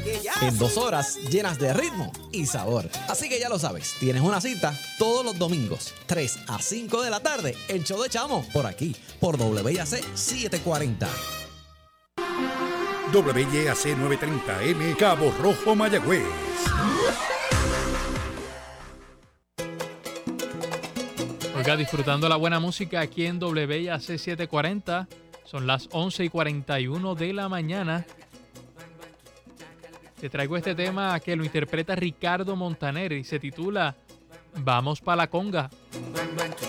en 2 horas llenas de ritmo y sabor. Así que ya lo sabes, tienes una cita todos los domingos, 3 a 5 de la tarde, el show de Chamo, por aquí, por WIAC 740. WIAC 930M, Cabo Rojo, Mayagüez. Oiga, disfrutando la buena música aquí en WIAC 740. Son las 11:41 de la mañana. Te traigo este tema que lo interpreta Ricardo Montaner y se titula Vamos pa' la conga.